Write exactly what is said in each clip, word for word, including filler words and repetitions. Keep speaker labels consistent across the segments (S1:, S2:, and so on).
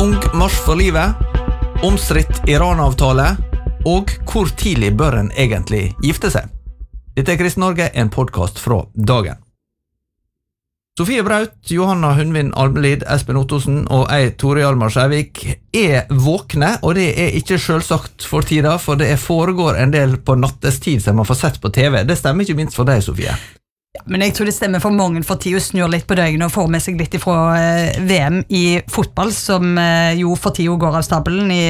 S1: Ung marsj for livet, omstridt Iran-avtale, og hvor tidlig bør en egentlig gifte seg? Dette er Kristen Norge, en podcast fra Dagen. Sofie Braut, Johanna Hundvin Almelid, Espen Ottosen og jeg, Tore Hjalmar Skjærvik, er våkne, og det er ikke selvsagt for tida, for det foregår en del på nattestid som man får sett på T V. Det stemmer ikke minst for deg, Sofie.
S2: Ja, men jeg tror det stemmer for mange for tid å snur litt på døgnet og får med seg litt ifra eh, V M i fotball, som eh, jo for tid går av stabelen i,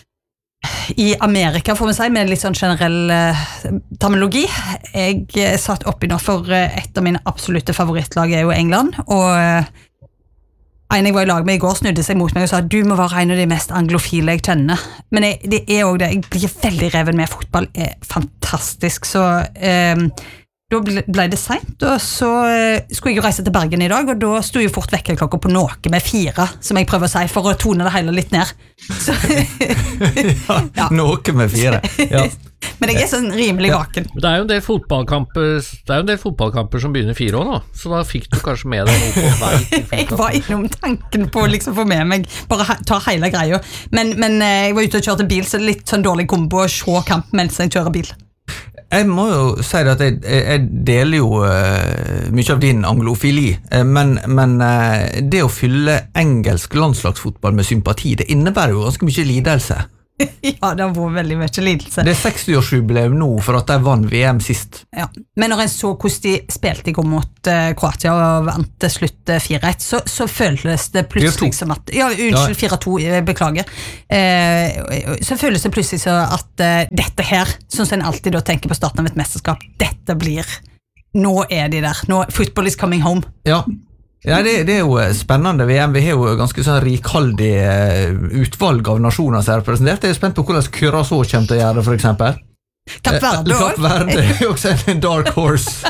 S2: i Amerika, får vi si, med litt sånn generell eh, terminologi. Jeg eh, satt oppi nå for eh, et av mine absolutte favorittlag er jo England, og eh, en jeg var i lag med i går snudde seg mot meg og sa du må være en av de mest anglofile jeg kjenner. Men jeg, det er også det, jeg blir veldig reven med fotball, er fantastisk, så... Eh, Da ble det sent, og så skulle jeg jo reise til Bergen i dag, og da stod jo fort vekkerklokka på noe med fire, som jeg prøver å si, for å tone det hele litt ned. Så,
S1: ja, ja. Noe med fire. Ja.
S2: Men jeg er sånn rimelig vaken.
S3: Ja. Det er jo en del fotballkamper, det er jo en del fotballkamper som begynner fire år nå, så da fikk du kanskje med deg noe på vei til
S2: Jeg var innom tanken på å liksom få med meg, bare ta hele greia. Men, men jeg var ute og kjørte bil, så det er litt sånn dårlig kombo å se kamp mens jeg kjører bil.
S1: Jeg må jo si at jeg, jeg deler jo uh, mye av din anglofili, uh, men, men uh, det å fylle engelsk landslagsfotball med sympati, det innebærer jo ganske mye lidelse.
S2: Ja, det har vært veldig mye lidelse.
S1: Det er seksti-årsjubileum nå for at de vann V M sist.
S2: Ja, men når en så hvordan de spilte i går mot uh, Kroatia og vant til slutt uh, fire ett, så, så føles det plutselig som at... Ja, unnskyld, fire to, beklager. Uh, så føles det plutselig som at uh, dette her, sånn som en alltid da tenker på starten av et mesterskap, dette blir... Nå er de der. Nå, football is coming home.
S1: Ja. Ja, det, det er jo spennende V M. Vi har jo ganske sånn rikhaldig utvalg av nasjoner som er representert. Jeg er spent på hvordan Curaçao kommer til å gjøre det, for eksempel.
S2: Kapp Verde også.
S1: Kapp Verde er jo også en dark horse.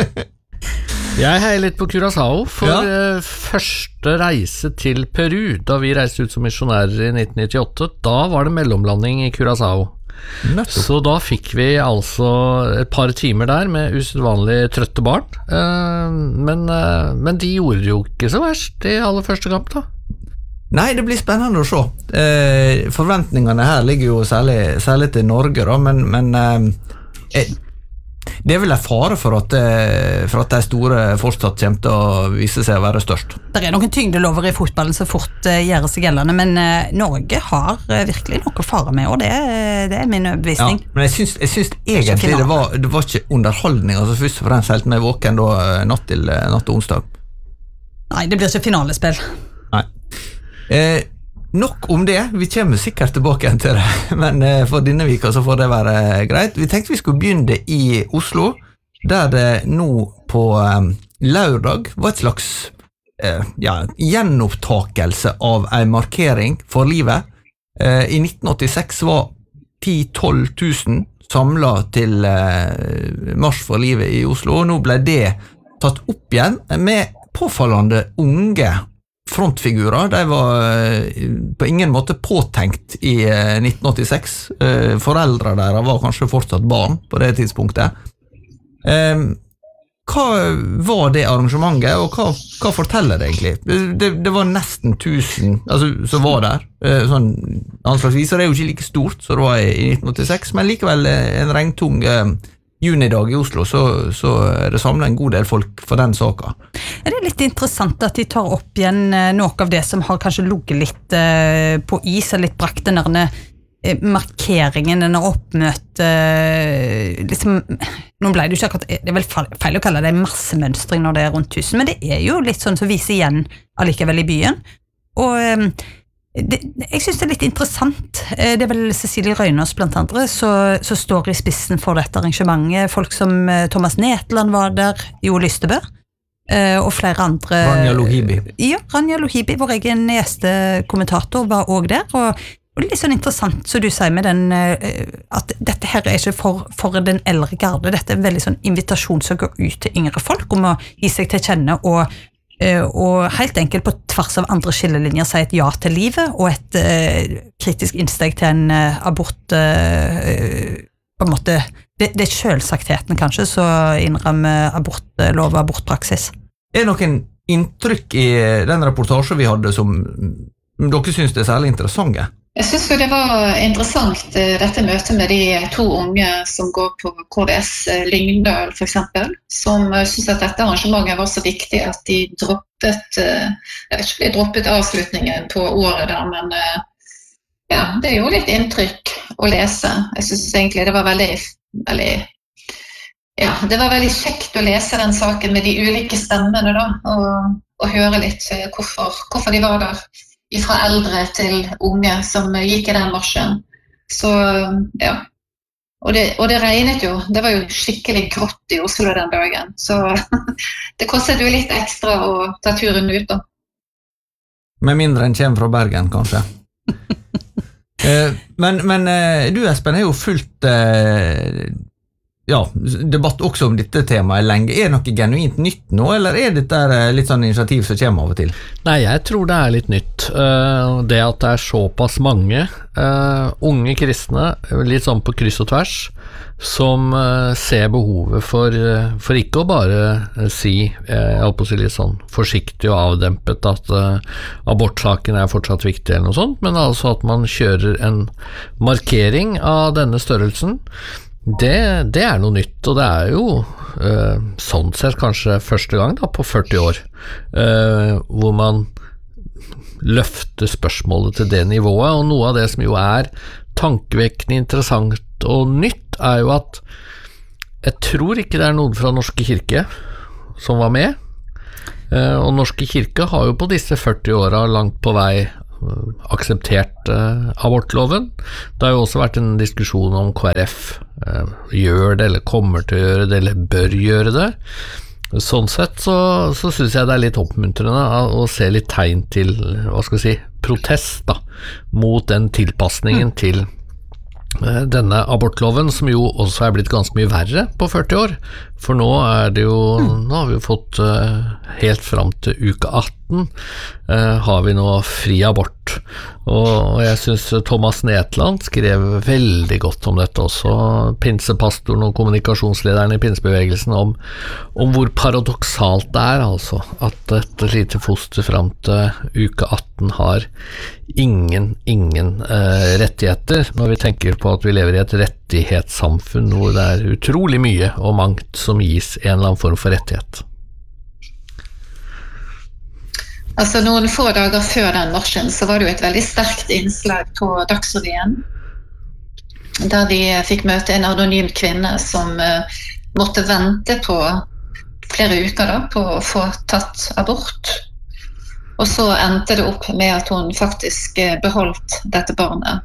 S3: Jeg heier litt på Curaçao for
S1: ja.
S3: uh, første reise til Peru, da vi reiste ut som misjonærer i nitten nittiåtte. Da var det mellomlanding i Curaçao. Nettopp. Så da fikk vi altså et par timer der med usedvanlig trøtte barn, uh, men, uh, men de gjorde det jo ikke så verst i aller første kamp da.
S1: Nei, det blir spennende å se. Uh, forventningene her ligger jo særlig, særlig til Norge da, men, men uh, det er vel en fare for at, uh, for at de store fortsatt kommer til å vise seg å være størst.
S2: Det er noen tyngdelover i fotballen som fort uh, gjør seg gjeldende, men uh, Norge har uh, virkelig noe fare med, og det, det er min overbevisning.
S1: Ja, men jeg syns, jeg syns egentlig det var, det var ikke underholdning, altså først og fremst helt med våken da, natt til, natt til onsdag.
S2: Nei, det blir ikke finalespill.
S1: Nei. Eh, nok om det, vi kommer sikkert tilbake igjen til det, men eh, for denne vika så får det være greit. Vi tenkte vi skulle begynne i Oslo, der det nå på eh, lørdag var et slags eh, ja, gjenopptakelse av en markering for livet. Eh, I nitten åttiseks var ti til tolv tusen samlet til eh, Marsj for livet i Oslo, og nå ble det tatt opp igjen med påfallende unge frontfigurer. De var på ingen måte påtenkt i nitten åttiseks. Foreldre der var kanskje fortsatt barn på det tidspunktet. Hva var det arrangementet, og hva, hva forteller det egentlig? Det, det var nesten tusen altså, som var der. Sånn, anslagsvis, og det er jo ikke like stort som det var i nitten åttiseks, men likevel en regntung junidag i Oslo, så, så er det samlet en god del folk for den saken.
S2: Det er litt interessant at de tar opp igjen noe av det som har kanskje ligget litt eh, på is, eller litt brakt den der eh, markeringen, denne oppmøte, eh, liksom, nå ble det jo ikke akkurat, det er vel feil å kalle det massemønstring når det er rundt tusen, men det er jo litt sånn som viser igjen allikevel i byen, og eh, Det, jeg synes det er litt interessant. Det er vel Cecilie Røynås blant andre som står i spissen for dette arrangementet. Folk som Thomas Netland var der, Jo Lystebø og flere andre.
S1: Rania Lohibi.
S2: Ja, Rania Lohibi, vår egen gjestekommentator, var også der, og, og litt sånn interessant, så du sier med den at dette her er ikke for, for den eldre garde, dette er en veldig sånn invitasjon som går ut til yngre folk om å gi seg til kjenne og og helt enkelt på tvers av andre skillelinjer si et ja til livet og et uh, kritisk innsteg til en uh, abort uh, på en måte, det, det er selvsagtheten kanskje så innrømmer abortlov og abortpraksis.
S1: Er det noen inntrykk i den reportasjen vi hadde som dere synes det er særlig interessante?
S4: Jeg synes jo det var interessant, dette møtet med de to unge som går på K V S Lyngdal for eksempel, som synes at dette arrangementet var så viktig at de droppet, jeg vet ikke, de droppet avslutningen på året der, men ja, det gjorde litt inntrykk å lese. Jeg synes egentlig det var veldig, veldig, ja, det var veldig kjekt å lese den saken med de ulike stemmene da, og, og høre litt hvorfor, hvorfor de var der. Fra eldre til unge som gikk i den marsjen. Så, ja. Og det, og det regnet jo. Det var jo skikkelig grått i Oslo den dagen. Så det kostet jo litt ekstra å ta turen ut da.
S1: Med mindre enn kommer fra Bergen, kanskje. eh, men, men du, Espen, har jo fulgt eh, ja, debatt også om dette temaet lenge. Er det noe genuint nytt nå, eller er dette litt sånn initiativ som kommer av og til?
S3: Nei, jeg tror det er litt nytt. Uh, det at det er såpass mange uh, unge kristne, litt sånn på kryss og tvers, som uh, ser behovet for, uh, for ikke å bare uh, si, uh, jeg holdt på å si litt sånn forsiktig og avdempet at uh, abortsaken er fortsatt viktig eller noe sånt, men altså at man kjører en markering av denne størrelsen. Det, det er noe nytt, og det er jo uh, sånn sett kanskje første gang da, på førti år, uh, hvor man løfter spørsmålet til det nivået, og noe av det som jo er tankevekkende interessant og nytt, er jo at jeg tror ikke det er noen fra Norske Kirke som var med, uh, og Norske Kirke har jo på disse førti åra langt på vei akseptert uh, abortloven. Det har jo også vært en diskusjon om K R F uh, gjør det, eller kommer til å gjøre det, eller bør gjøre det. Sånn sett så, så synes jeg det er litt oppmuntrende å se litt tegn til, hva skal jeg si, protest da, mot den tilpasningen mm. til uh, denne abortloven, som jo også er blitt ganske mye verre på førti år. For nå er det jo, mm. nå har vi jo fått uh, helt fram til uke atten Uh, har vi nå fri abort, og, og jeg synes Thomas Netland skrev veldig godt om dette også, pinsepastoren og kommunikasjonslederen i pinsebevegelsen, om, om hvor paradoksalt det er altså, at et lite foster fram til uke atten har ingen, ingen uh, rettigheter, når vi tenker på at vi lever i et rettighetssamfunn hvor det er utrolig mye og mangt som gis en eller annen form for rettighet.
S4: Altså noen få dager før den marsjen så var det jo et veldig sterkt innslag på Dagsrevyen, der vi fikk møte en anonym kvinne som uh, måtte vente på flere uker da, på å få tatt abort. Og så endte det opp med at hun faktisk uh, beholdt dette barnet.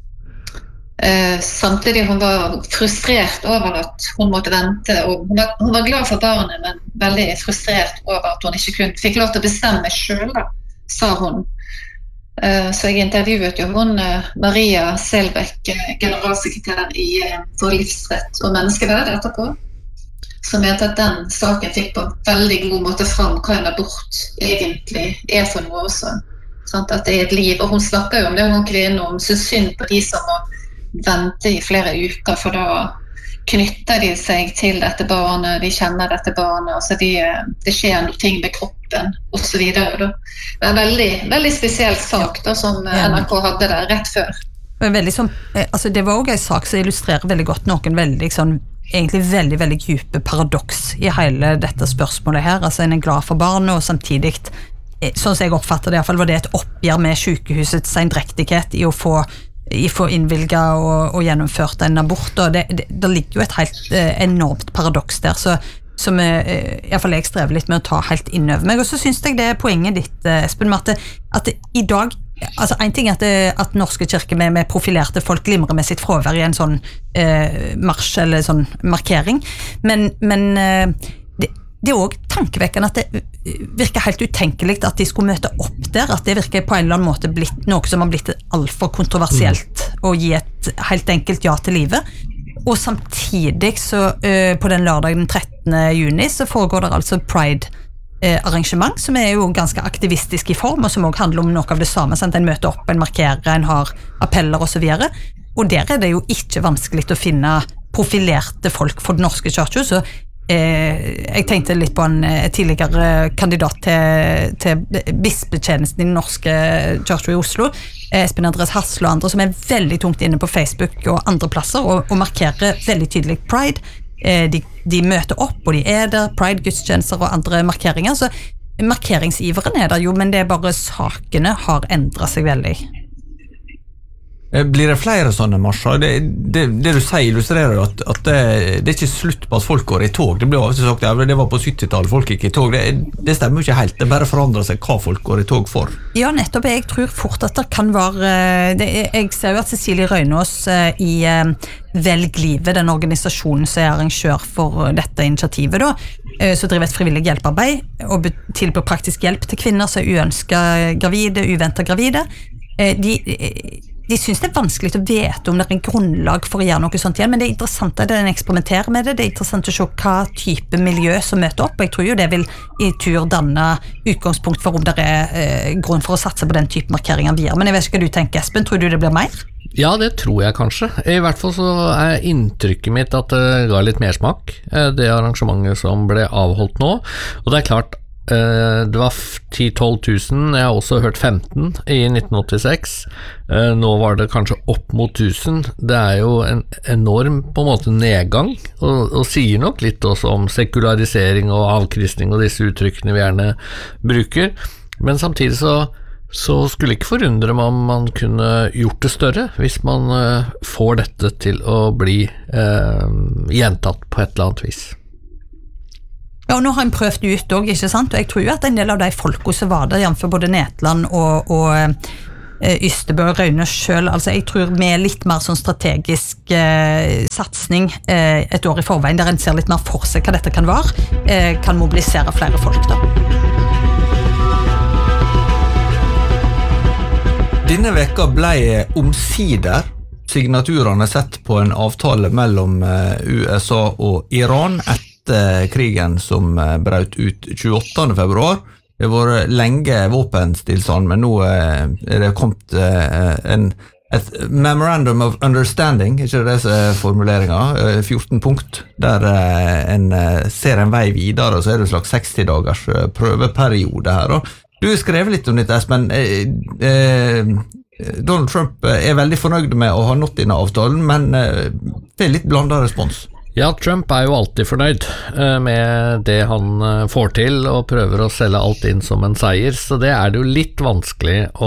S4: Uh, samtidig hun var frustrert over at hun måtte vente, og hun var, hun var glad for barnet, men veldig frustrert over at hun ikke kunne, fikk lov til å bestemme selv, da, sa hun. Uh, så jeg intervjuet jo hun, uh, Maria Selbekk, generalsekretær i uh, for livsrett og menneskeverd etterpå, som mente at den saken fikk på veldig god måte fram hva en abort egentlig er for noe også. Sant? At det er et liv, og hun snakker jo om det, hun kvinner, om synes synd på de som må vente i flere uker, for da knytter de seg til dette barnet, de kjenner dette barnet, altså de, det skjer noe ting med kroppen, og så videre. Da. Det er en veldig, veldig spesiell sak da, som N R K hadde der rett før.
S2: Veldig som, altså det var også en sak som illustrerer veldig godt noen veldig sånn, egentlig veldig, veldig dype paradoks i hele dette spørsmålet her. Altså en er glad for barnet, og samtidig, sånn som jeg oppfatter det i hvert fall, var det et oppgjør med sykehusets sendrektighet i å få i få innvilget og, og gjennomført en abort, og det, det, det ligger jo et helt eh, enormt paradoks der, så, som eh, i hvert fall jeg strever litt med å ta helt inn over meg, og så synes jeg det er poenget ditt, eh, Espen, med at, det, at det, i dag, altså en ting er at, det, at Norske Kirke med, med profilerte folk glimrer med sitt fravær i en sånn eh, marsj eller sånn markering, men, men eh, det, det er også tankevekkende at det virker helt utenkelig at de skulle møte opp der, at det virker på en eller annen måte blitt noe som har blitt alt for kontroversielt å gi et helt enkelt ja til livet. Og samtidig så uh, på den lørdagen den trettende juni så foregår det altså Pride-arrangement, som er jo ganske aktivistisk i form, og som også handler om noe av det samme, sant? En møter opp, en markerer, en har appeller og så videre, og der er det jo ikke vanskelig å finne profilerte folk for den norske kirken, så Eh, jeg tenkte litt på en eh, tidligere kandidat til, til bispetjenesten i den norske Church i Oslo, Espen Andres Hasle og andre, som er veldig tungt inne på Facebook og andre plasser, og, og markerer veldig tydelig Pride. Eh, de, de møter opp, og de er der, Pride-gudstjenester og andre markeringer, så markeringsiveren er der jo, men det er bare sakene har endret seg veldig.
S1: Blir det flere sånne marsjer? Det, det, det du sier illustrerer at, at det, det er ikke slutt på at folk går i tog. Det ble av og til sagt at det var på syttitallet folk gikk i tog. Det, det stemmer jo ikke helt. Det bare forandrer seg hva folk går i tog for.
S2: Ja, nettopp. Jeg tror fort at det kan være... Det, jeg ser jo at Cecilie Røynås i Velg Livet, den organisasjonen som er arrangør for dette initiativet, da, så driver et frivillig hjelpearbeid og tilbyr praktisk hjelp til kvinner som er uønsket gravide, uventet gravide. De... De synes det er vanskelig å vite om det er en grunnlag for å gjøre noe sånt igjen, men det er interessant at den eksperimenterer med det. Det er interessant å se hva type miljø som møter opp, og jeg tror jo det vil i tur danne utgangspunkt for om det er eh, grunn for å satse på den type markeringer videre. Men jeg vet ikke hva du tenker, Espen. Tror du det blir mer?
S3: Ja, det tror jeg kanskje. I hvert fall så er inntrykket mitt at det ga litt mer smak, det arrangementet som ble avholdt nå. Og det er klart, det var ti til tolv tusen, jeg har også hørt femten i nitten åttiseks, nå var det kanskje opp mot tusen. Det er jo en enorm på en måte nedgang, og, og sier nok litt også om sekularisering og avkristning og disse uttrykkene vi gjerne bruker, men samtidig så, så skulle ikke forundre meg om man kunne gjort det større, hvis man får dette til å bli eh, gjentatt på et eller annet vis.
S2: Ja, og nå har jeg prøvd ut også, ikke sant? Og jeg tror jo at en del av de folka som var der, jf. Både Netland og, og eh, Ystebø og Røyne selv, altså jeg tror med litt mer sånn strategisk eh, satsning eh, et år i forveien, der en ser litt mer for seg hva dette kan være, eh, kan mobilisere flere folk da.
S1: Denne veka ble omsider signaturene sett på en avtale mellom U S A og Iran etter krigen som brøt ut tjueåttende februar. Det har vært lenge våpenstillstand, men nå er det kommet en, et memorandum of understanding, ikke det er formuleringer, fjorten punkt, der en ser en vei videre, og så er det en slags seksti dagers prøveperiode her. Du har skrevet litt om dette, Espen. Donald Trump er veldig fornøyd med å ha nått denne avtalen, men det er litt blandet respons.
S3: Ja, Trump er jo alltid fornøyd med det han får til og prøver å selge alt inn som en seier, så det er det jo litt vanskelig å,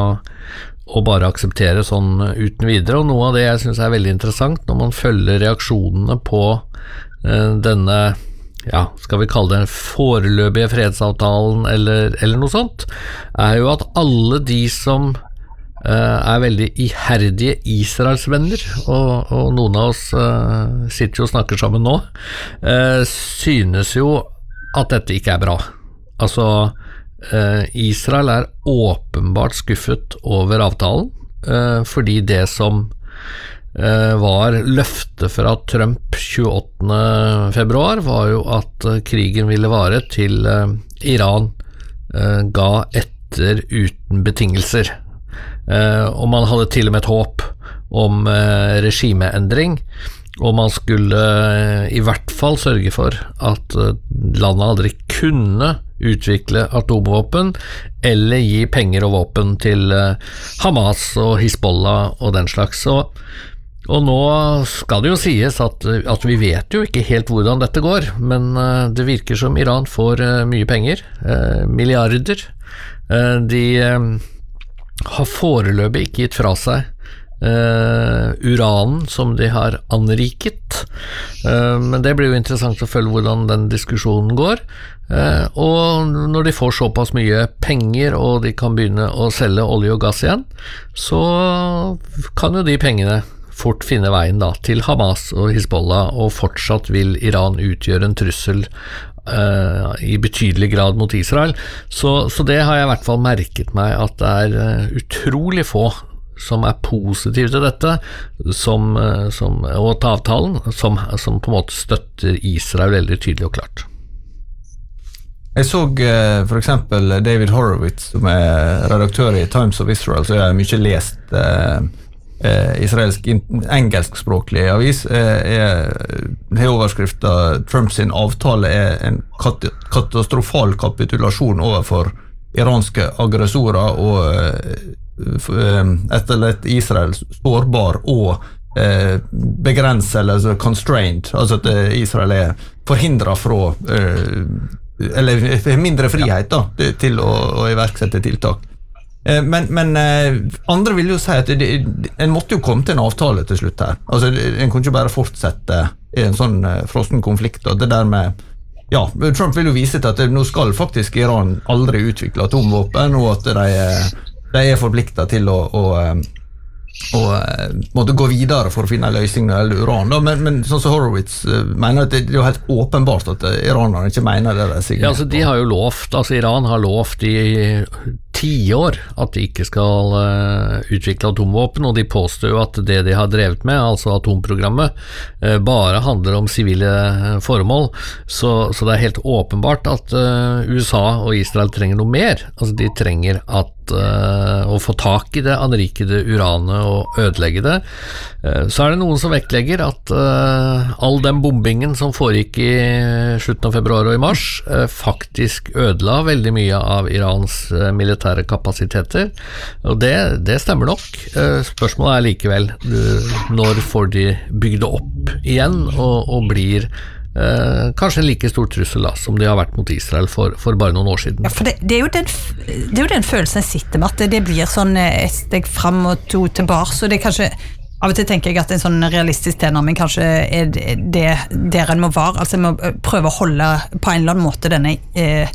S3: å bare akseptere sånn uten videre. Og noe av det jeg synes er veldig interessant når man følger reaksjonene på denne, ja, skal vi kalle det foreløpige fredsavtalen eller, eller noe sånt, er jo at alle de som er veldig iherdige Israelsvenner, og, og noen av oss uh, sitter jo og snakker sammen nå, uh, synes jo at dette ikke er bra. Altså, uh, Israel er åpenbart skuffet over avtalen, uh, fordi det som uh, var løftet fra Trump tjueåttende februar var jo at uh, krigen ville vare til uh, Iran uh, ga etter uten betingelser. Uh, og man hadde til og med et håp om uh, regimeendring, og man skulle uh, i hvert fall sørge for at uh, landet aldri kunne utvikle atomvåpen eller gi penger og våpen til uh, Hamas og Hizbollah og den slags. Og, og nå skal det jo sies at, at vi vet jo ikke helt hvordan dette går, men uh, det virker som Iran får uh, mye penger, uh, milliarder. Uh, de uh, har foreløpig ikke gitt fra seg uh, uranen som de har anriket, uh, men det blir jo interessant å følge hvordan den diskusjonen går, uh, og når de får såpass mye penger og de kan begynne å selge olje og gass igjen, så kan jo de pengene fort finne veien da til Hamas og Hizbollah, og fortsatt vil Iran utgjøre en trussel Uh, i betydelig grad mot Israel, så, så det har jeg i hvert fall merket meg at det er uh, utrolig få som er positive til dette som, uh, som, og til avtalen som, som på en måte støtter Israel veldig tydelig og klart.
S1: Jeg så uh, for eksempel David Horowitz, som er redaktør i Times of Israel, så jeg har mye lest uh, eh, israelsk engelskspråklig avis, eh, er overskriften Trump sin avtale er en kat katastrofal kapitulasjon overfor iranske aggressorer og eh, etterlatt Israel sårbar og eh, begrenset eller constrained, altså at Israel er forhindret fra eh, eller mindre frihet da, til å, å iverksette tiltak. Eh, men men eh, andre vil jo si at det, det, en måtte jo komme til en avtale til slutt her. Altså, en kunne ikke bare fortsette i en sånn eh, frossen konflikt. Og det der med, ja, Trump vil jo vise til at det, nå skal faktisk Iran aldri utvikle atomvåpen, og at de, de er forpliktet til å, å og uh, måtte gå videre for å finne en løsning når det gjelder uran da. Men, men sånn som Horowitz uh, mener at det, det er jo helt åpenbart at uh, iranerne ikke mener det de
S3: ja, altså, de har jo lovt, altså Iran har lovt i tiår at de ikke skal uh, utvikle atomvåpen, og de påstår jo at det de har drevet med, altså atomprogrammet, uh, bare handler om sivile formål, så, så det er helt åpenbart at uh, U S A og Israel trenger noe mer. Altså de trenger at å få tak i det anrikede uranet og ødelegge det. Så er det noen som vektlegger at all den bombingen som foregikk i slutten av februar og i mars faktisk ødela veldig mye av Irans militære kapasiteter, og det, det stemmer nok. Spørsmålet er likevel når får de bygd det opp igjen og, og blir Eh, kanskje en like stor trussel da, som de har vært mot Israel for, for bare noen år siden.
S2: Ja, for det, det, er jo den, det er jo den følelsen jeg sitter med, at det, det blir sånn et steg frem og to tilbake, så det er kanskje, av og til tenker jeg at en sånn realistisk tilnærming kanskje er det der en må være, altså en må prøve å holde på en eller annen måte denne eh,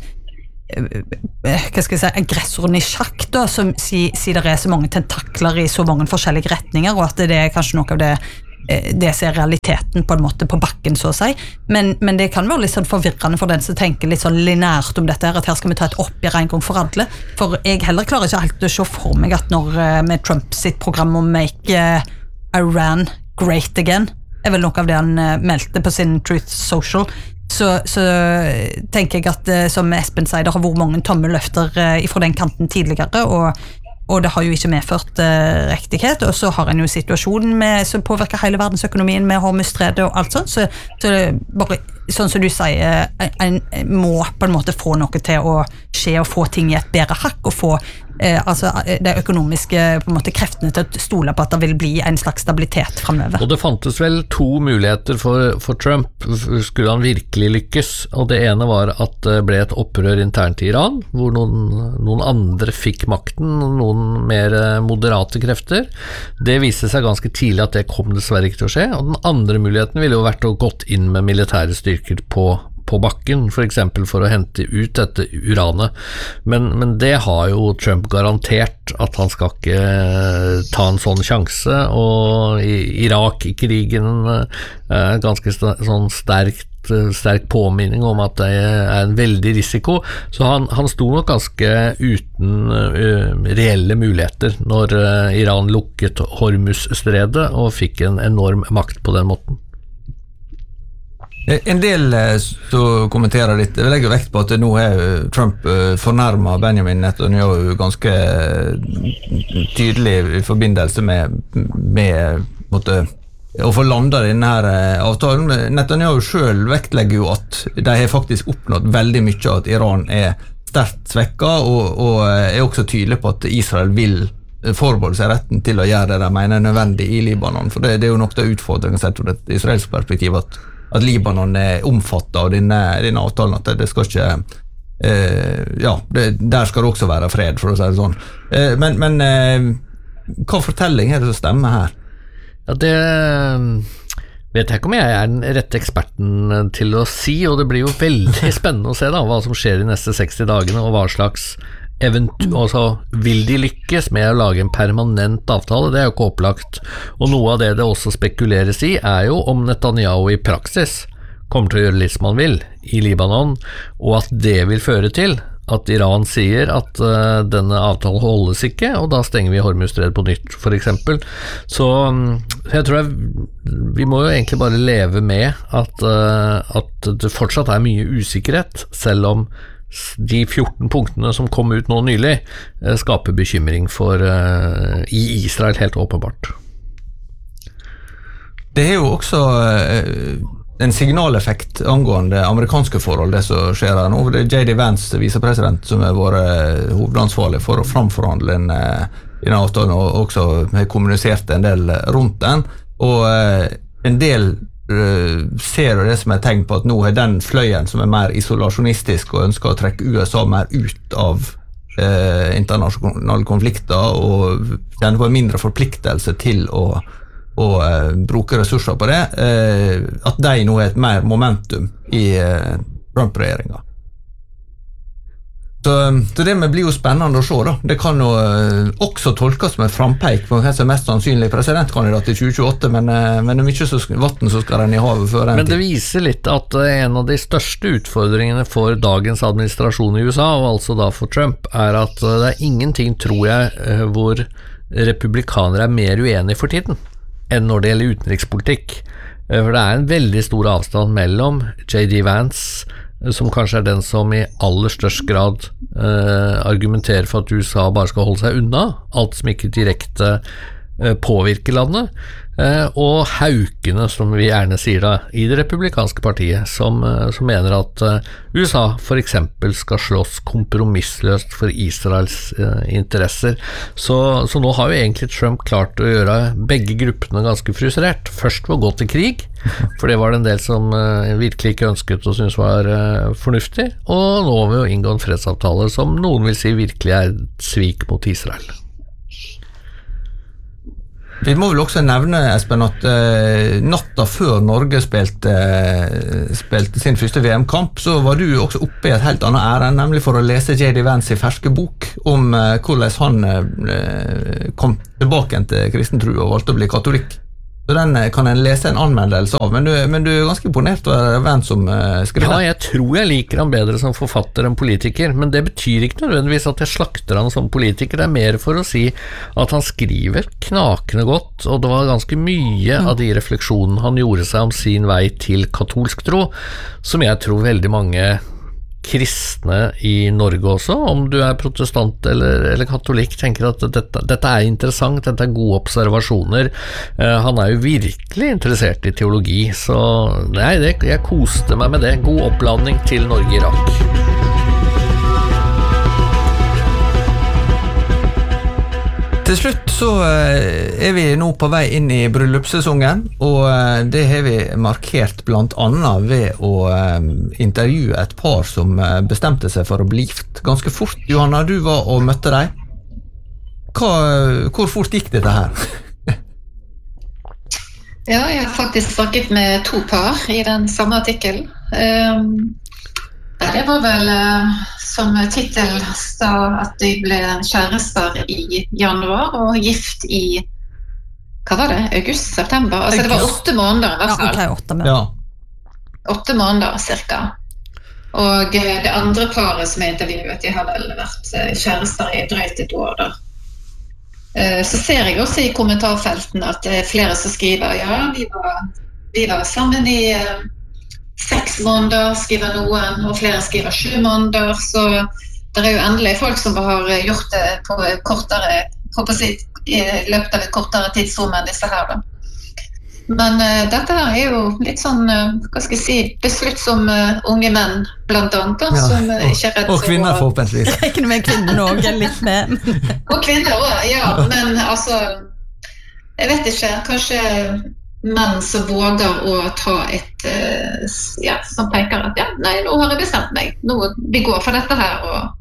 S2: hva skal jeg si, aggressoren i sjakk da, som sier si det er så mange tentakler i så mange forskjellige retninger, og at det er kanskje noe av det det ser realiteten på en måte på bakken så å si, men, men det kan være litt sånn forvirrende for den som tenker litt sånn lineært om dette her, at her skal vi ta et oppgjør en gang for alle, for jeg heller klarer ikke helt å se for meg at når med Trump sitt program om Make uh, Iran Great Again, er vel noe av det han uh, meldte på sin Truth Social, så, så tenker jeg at uh, som Espen sier, det har vært mange tomme løfter uh, fra den kanten tidligere, og og det har jo ikke medført uh, riktighet, og så har en jo situasjonen med, som påvirker hele verdensøkonomien med Hormuzstredet og alt sånt, så, så bare, sånn som du sier, en, en må på en måte få noe til å skje og få ting i et bedre hakk, og få eh, altså, de økonomiske på en måte, kreftene til å stole på at det vil bli en slags stabilitet fremover.
S3: Og det fantes vel to muligheter for, for Trump, skulle han virkelig lykkes, og det ene var at det ble et opprør internt i Iran, hvor noen, noen andre fikk makten, noen mer moderate krefter. Det viste seg ganske tidlig at det kom dessverre ikke til å skje, og den andre muligheten ville jo vært å gått inn med militære styrker på på bakken, for eksempel for å hente ut dette uranet, men, men det har jo Trump garantert at han skal ikke ta en sånn sjanse, og i Irak-krigen er ganske st- sånn sterkt sterk påminning om at det er en veldig risiko, så han, han sto nok ganske uten uh, reelle muligheter når uh, Iran lukket Hormuzstredet og fikk en enorm makt på den måten.
S1: En del som kommenterer litt, jeg legger vekt på at nå er Trump fornærmet Benjamin Netanyahu ganske tydelig i forbindelse med, med måtte, å få landet denne her avtalen. Netanyahu selv vektlegger jo at de har faktisk oppnådd veldig mye av at Iran er sterkt svekket, og, og er også tydelig på at Israel vil forbeholde seg retten til å gjøre det de mener er nødvendig i Libanon, for det, det er jo nok det utfordringen sett fra et israelsk perspektiv at at Libanon er omfattet av denne, denne avtalen, at det, det skal ikke eh, ja, det, der skal det også være fred, for å si det sånn. Eh, men men eh, hva fortelling er det som stemmer her?
S3: Ja, det vet jeg ikke om jeg er den rette eksperten til å si, og det blir jo veldig spennende å se da, hva som skjer de neste seksti dagene, og hva slags Eventu- altså, vil de lykkes med å lage en permanent avtale? Det er jo ikke opplagt, og noe av det det også spekuleres i er jo om Netanyahu i praksis kommer til å gjøre litt som han vil i Libanon, og at det vil føre til at Iran sier at uh, denne avtalen holdes ikke, og da stenger vi Hormuzstredet på nytt, for eksempel. Så um, jeg tror jeg, vi må jo egentlig bare leve med at, uh, at det fortsatt er mye usikkerhet, selv om de fjorten punktene som kom ut nå nylig skaper bekymring for uh, i Israel helt åpenbart.
S1: Det er jo også en signaleffekt angående amerikanske forhold, det som skjer her nå. Det er J D Vance, visepresident, som er vår hovedansvarlig for å framforhandle en, en avtale, og også har kommunisert en del rundt den. Og en del ser det som et tegn på at nå er den fløyen som er mer isolasjonistisk og ønsker å trekke U S A mer ut av eh, internasjonale konflikter og kjenne på en mindre forpliktelse til å og uh, bruke ressurser på det, uh, at de nå er et mer momentum i uh, Trump-regjeringen. Så, så det blir jo spennende å se da. Det kan jo uh, også tolkes som en frampeik på hvem som er mest sannsynlig presidentkandidat i tjue tjueåtte, men, uh, men det er mye så, vatten som skal renne i havet før den tid.
S3: Men det viser litt at en av de største utfordringene for dagens administrasjon i U S A, og altså da for Trump, er at det er ingenting, tror jeg, hvor republikanere er mer uenige for tiden enn når det gjelder utenrikspolitikk. For det er en veldig stor avstand mellom J D Vance, som kanskje er den som i aller størst grad eh, argumenterer for at U S A bare skal holde seg unna, alt som ikke direkte eh, påvirker landet, eh, og haukene, som vi gjerne sier da, i det republikanske partiet, som, eh, som mener at eh, U S A for eksempel skal slåss kompromissløst for Israels eh, interesser. Så, så nå har jo egentlig Trump klart å gjøre begge gruppene ganske frustrert. Først ved å gå til krig, for det var det en del som eh, virkelig ikke ønsket og syntes var eh, fornuftig, og nå ved å inngå en fredsavtale som noen vil si virkelig er et svik mot Israel.
S1: Vi må vel også nevne, Espen, at uh, natta før Norge spilte, uh, spilte sin første V M-kamp, så var du også oppe i et helt annet ærend, nemlig for å lese J D Vance i ferske bok om uh, hvordan han uh, kom tilbake til kristen tro og valgte å bli katolikk. Så den kan en lese en anmeldelse av, men du, men du er ganske imponert over hvem som uh, skriver.
S3: Ja, jeg tror jeg liker han bedre som forfatter enn politiker, men det betyr ikke nødvendigvis at jeg slakter han som politiker. Det er mer for å si at han skriver knakende godt, og det var ganske mye mm. av de refleksjonene han gjorde seg om sin vei til katolsk tro, som jeg tror veldig mange kristne i Norge også, om du er protestant eller, eller katolikk, tenker at dette, dette er interessant, dette er gode observasjoner. Uh, han er jo virkelig interessert i teologi, så nei, det, jeg koste meg med det. God oppladning til Norge-Irak.
S1: Til slutt så er vi nå på vei inn i bryllupssesongen, og det har vi markert blant annet ved å intervjue et par som bestemte seg for å bli gift ganske fort. Johanna, du var og møtte deg. Hva, hvor fort gikk dette her?
S4: Ja, jeg har faktisk snakket med to par i den samme artikkelen. Um Det var vel som titel sa at de ble kjærester i januar og gift i, hva var det, august, september? Altså det var åtte måneder i hvert fall.
S2: Ja, okay, åtte måneder.
S4: Ja. Åtte måneder cirka. Og det andre paret som jeg intervjuet, de har vel vært kjærester i drøyt et år da. Så ser jeg også i kommentarfelten at det er flere som skriver, ja, vi var, vi var sammen i seks måneder, skriver noen, og flere skriver sju måneder, så det er jo endelig folk som har gjort det på kortere, i løpet av et kortere tidsrom enn disse her da. Men uh, dette er jo litt sånn, uh, hva skal jeg si, besluttsomme uh, unge menn, blant annet, da, ja, som uh, ikke er redd
S1: for... Og kvinner forhåpentligvis.
S2: Jeg regner med kvinner også, litt med.
S4: Og kvinner også, ja, men altså, jeg vet ikke, kanskje... menn som våger å ta et, ja, som tenker at ja, nei, nå har jeg bestemt meg, nå, vi går for dette her,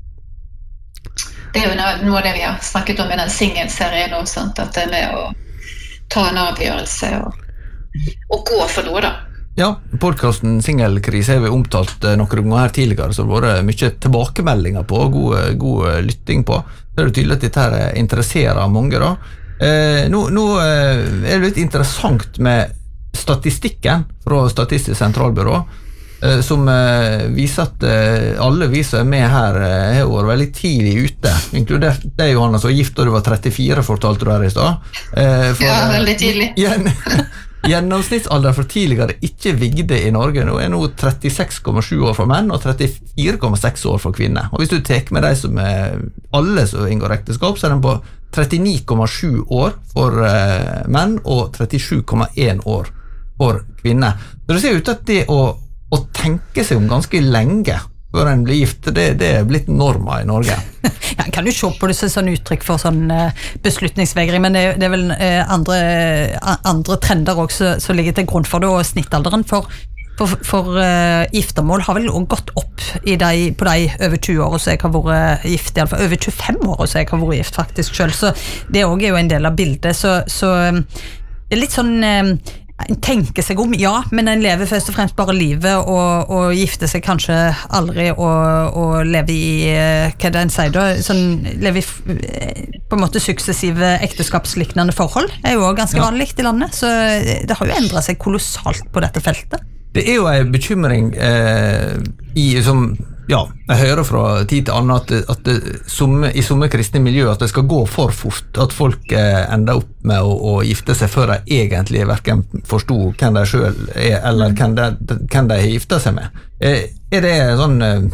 S4: og det er jo noe av det vi har snakket om i den singelserien og sånt, at det er med å ta en avgjørelse og, og gå for noe da.
S1: Ja, podcasten Singelkrise har vi omtalt noen ganger her tidligere, så det har vært mye tilbakemeldinger på, god, god lytting på. Det er jo tydelig at dette her interesserer mange da. Eh, nå, nå eh, er det litt interessant med statistikken fra Statistisk sentralbyrå, eh, som eh, viser at eh, alle vi som er med her eh, har vært veldig tidlig ute, inkludert deg, Johanna, som var gift da du var trettifire, fortalte du her i sted. Eh, for,
S4: ja, veldig tidlig.
S1: Gjenn, gjennomsnittsalder for tidligere ikke vigde i Norge nå er nå trettiseks komma sju år for menn og trettifire komma seks år for kvinner. Og hvis du tek med de som er alle som inngår ekteskap, så er den på trettini komma sju år for uh, menn og trettisju komma én år for kvinner. Så det ser ut at det å, å tenke seg om ganske lenge før en blir gift, det, det er blitt norma i Norge.
S2: Ja, kan du se på det som sånn uttrykk for sånn beslutningsvegring, men det, det er vel andre, andre trender også som ligger til grunn for det, og snittalderen for, for, for uh, giftermål har vel også gått opp i de, på de over tjue år, så jeg har vært gift, i alle fall over tjuefem år, så jeg har vært gift faktisk selv, så det også er jo en del av bildet, så, så det er litt sånn uh, en tenker seg om, ja, men en lever først og fremst bare livet og, og gifter seg kanskje aldri og, og lever i, hva er det en sier da, sånn, lever i på en måte suksessive ekteskapsliknende forhold, er jo også ganske ja. vanlig i landet, så det har jo endret seg kolossalt på dette feltet.
S1: Det er jo en bekymring eh, i, som, ja, jeg hører fra tid til annen at, at det, som, i somme kristne miljø at det skal gå for fort, at folk eh, ender opp med å, å gifte seg før de egentlig hverken forstod hvem de selv er, eller hvem de, hvem de har giftet seg med. Eh, er det en sånn eh,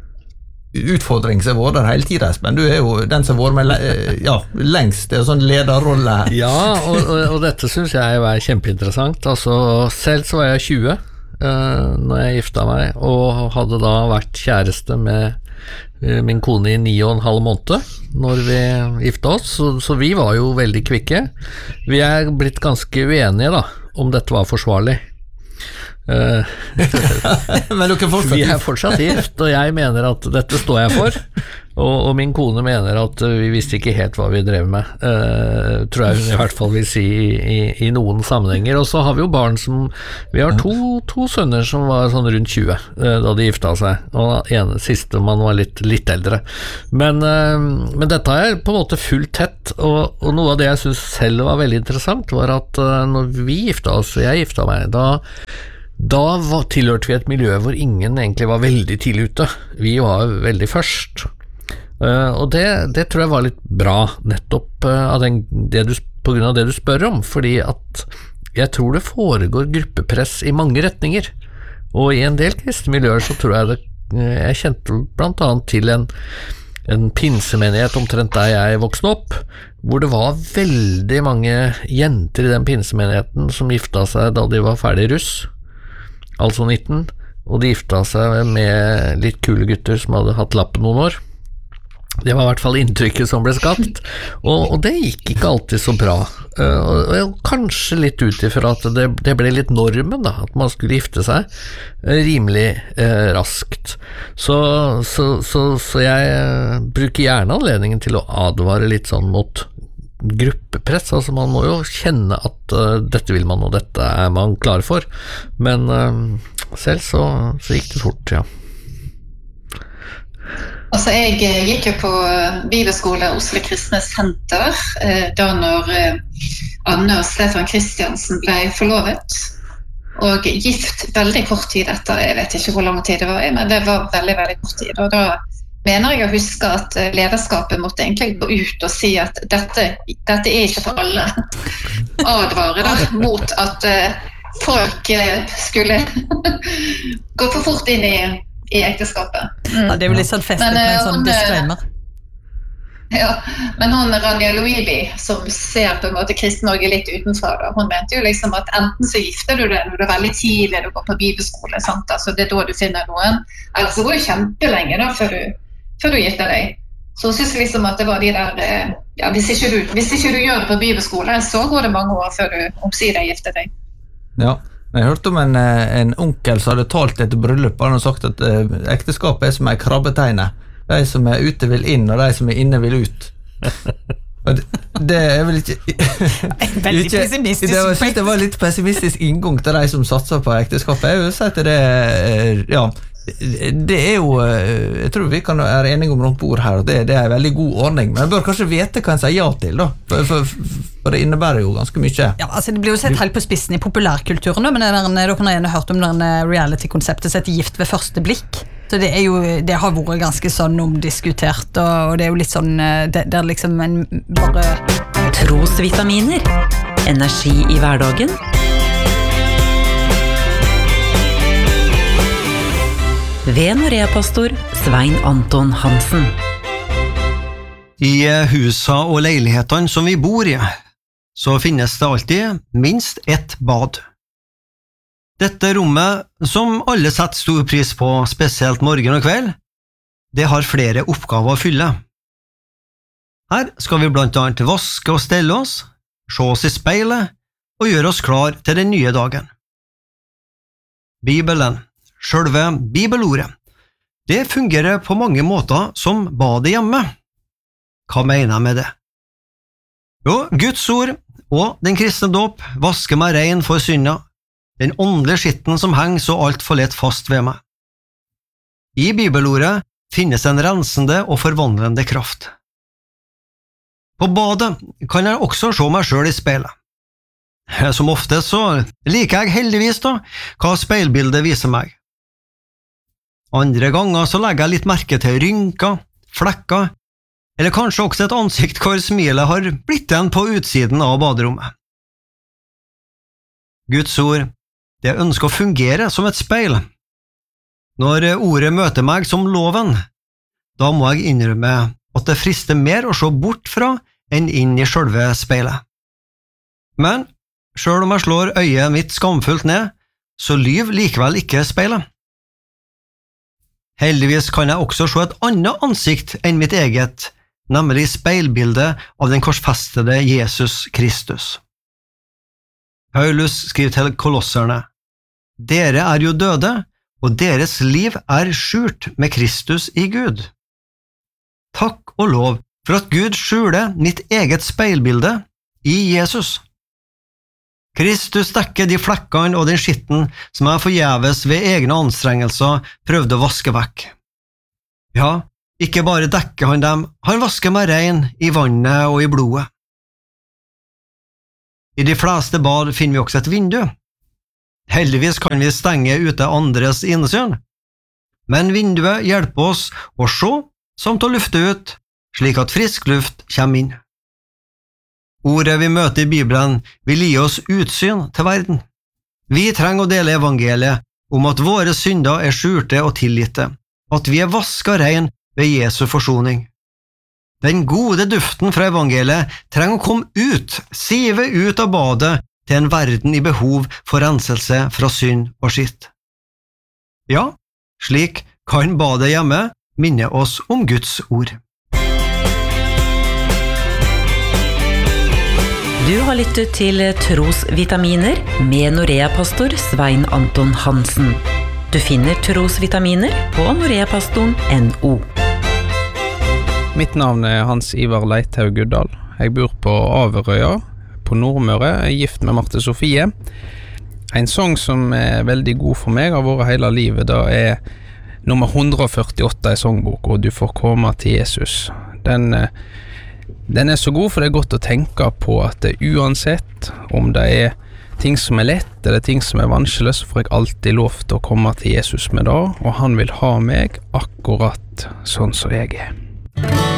S1: utfordring som har vært der hele tiden, Espen? Du er jo den som har vært med eh, ja, lengst, det er en sånn lederrolle her.
S3: Ja, og, og, og dette synes jeg er kjempeinteressant. Altså, selv så var jeg tjue, Uh, når jeg gifta meg, og hadde da vært kjæreste med uh, min kone i ni og en halv måned når vi gifta oss, så, så vi var jo veldig kvikke. Vi er blitt ganske uenige da, om dette var forsvarlig. Uh,
S1: Men dere er fortsatt
S3: vi er fortsatt gift, og jeg mener at dette står jeg for, og, og min kone mener at uh, vi visste ikke helt hva vi drev med, uh, tror jeg hun i hvert fall vil si i, i, i noen sammenhenger. Og så har vi jo barn som, vi har to, to sønner som var sånn rundt tjue uh, da de gifta seg, og den ene siste man var litt, litt eldre, men, uh, men dette har jeg på en måte fullt tett, og, og noe av det jeg synes selv var veldig interessant var at uh, når vi gifta oss, og jeg gifta meg, da Da var, tilhørte vi et miljø hvor ingen egentlig var veldig tidlig ute. Vi var veldig først. Uh, og det, det tror jeg var litt bra, nettopp uh, av den, det du, på grunn av det du spør om, fordi at jeg tror det foregår gruppepress i mange retninger. Og i en del kristne miljøer så tror jeg det, uh, jeg kjente blant annet til en, en pinsemenighet omtrent der jeg vokste opp, hvor det var veldig mange jenter i den pinsemenigheten som gifta seg da de var ferdig russ. Altså nitten, og de gifta seg med litt kule gutter som hadde hatt lappen noen år. Det var i hvert fall inntrykket som ble skapt, og, og det gikk ikke alltid så bra. Uh, og, og kanskje litt ut ifra at det, det ble litt normen da, at man skulle gifte seg uh, rimelig uh, raskt. Så, så, så, så jeg uh, bruker gjerne anledningen til å advare litt sånn mot gruppepress, altså man må jo kjenne at uh, dette vil man, og dette er man klar for, men uh, selv så, så gikk det fort, ja.
S4: Altså jeg gikk jo på bibelskole Oslo Kristne Senter eh, da når eh, Anne og Stefan Kristiansen ble forlovet, og gift veldig kort tid etter, jeg vet ikke hvor lang tid det var, men det var veldig, veldig kort tid, og da mener jeg å huske at lederskapet måtte egentlig gå ut og si at dette, dette er ikke for alle. Advare da, mot at uh, folk uh, skulle gå for fort inn i, i ekteskapet. Mm.
S2: Ja, det er jo litt sånn festet med en sånn disclaimer.
S4: Ja, men hun Rania Louibi, som ser på en måte Kristen-Norge litt utenfra, da, hun mente jo liksom at enten så gifter du deg når du er veldig tidlig, du går på bibelskole, sant? Altså, det er da du finner noen, eller så går det kjempelenge da, før du før du gifter deg. Så synes jeg liksom at det var de der, ja, hvis ikke du, hvis ikke du gjør det på bibelskole, så går det mange år før du omsider gifter deg.
S1: Ja, jeg hørte om en, en onkel som hadde talt etter bryllup, han har sagt at uh, ekteskapet er som en krabbeteine. De som er ute vil inn, og de som er inne vil ut. Og det, det er vel ikke...
S2: Veldig ikke, pessimistisk.
S1: Det var, det var litt pessimistisk inngang til de som satser på ekteskapet. Jeg vil si at det er, ja... Det er jo, jeg tror vi kan være enige om rundt bord her, det, det er en veldig god ordning, men jeg bør kanskje vite hva en sier ja til da, for, for, for det innebærer jo ganske mye.
S2: Ja, altså det blir jo sett helt på spissen i populærkulturen, men dere har gjerne hørt om den reality-konseptet sett gift ved første blikk, så det er jo, det har vært ganske sånn omdiskutert, og, og det er jo litt sånn, det, det er liksom en bare...
S5: Trosvitaminer, energi i hverdagen, ved Norea-pastor Svein Anton Hansen.
S6: I husa og leilighetene som vi bor i, så finnes det alltid minst ett bad. Dette rommet, som alle setter stor pris på, spesielt morgen og kveld, det har flere oppgaver å fylle. Her skal vi blant annet vaske og stelle oss, se oss i speilet og gjøre oss klar til den nye dagen. Bibelen, selve bibelordet, det fungerer på mange måter som badet hjemme. Hva mener jeg med det? Jo, Guds ord og den kristne dåp vasker meg rein for synda, den åndelige skitten som henger så alt for lett fast ved meg. I bibelordet finnes en rensende og forvandlende kraft. På badet kan jeg også se meg selv i speilet. Som ofte så liker jeg heldigvis da hva speilbildet viser meg. Andre ganger så legger jeg litt merke til rynker, flekker, eller kanskje også et ansikt hvor smilet har blitt igjen på utsiden av baderommet. Guds ord, det ønsker å fungere som et speil. Når ordet møter meg som loven, da må jeg innrømme at det frister mer å se bort fra enn inn i selve speilet. Men selv om jeg slår øyet mitt skamfullt ned, så lyver likevel ikke speilet. Heldigvis kan jeg også se et annet ansikt enn mitt eget, nemlig speilbildet av den korsfestede Jesus Kristus. Paulus skriver til kolosserne: Dere er jo døde, og deres liv er skjult med Kristus i Gud. Takk og lov for at Gud skjuler mitt eget speilbilde i Jesus. Kristus dekker de flekkene og den skitten som jeg forgjeves ved egne anstrengelser prøvde å vaske vekk. Ja, ikke bare dekker han dem, han vasker meg rein i vannet og i blodet. I de fleste bad finner vi også et vindu. Heldigvis kan vi stenge ute andres innsyn, men vinduet hjelper oss å se samt å lufte ut, slik at frisk luft kommer inn. Ordet vi møter i Bibelen vil gi oss utsyn til verden. Vi trenger å dele evangeliet om at våre synder er skjulte og tilgitte, at vi er vasket rein ved Jesu forsoning. Den gode duften fra evangeliet trenger å komme ut, sive ut av badet til en verden i behov for renselse fra synd og skitt. Ja, slik kan badet hjemme minne oss om Guds ord.
S5: Du har lyttet til Trosvitaminer med Norea-pastor Svein Anton Hansen. Du finner Trosvitaminer på noreapastoren punktum no.
S7: Mitt navn er Hans Ivar Leithaug Guddal. Jeg bor på Averøya på Nordmøre, jeg er gift med Marte Sofie. En sang som er veldig god for meg, har vært hele livet, da er nummer one førtiåtte i songbok, og Du får komme til Jesus. Den, den er så god, for det er godt å tenke på at det, uansett om det er ting som er lett, eller ting som er vanskelig, så får jeg alltid lov til å komme til Jesus med det, og han vil ha meg akkurat sånn som jeg er.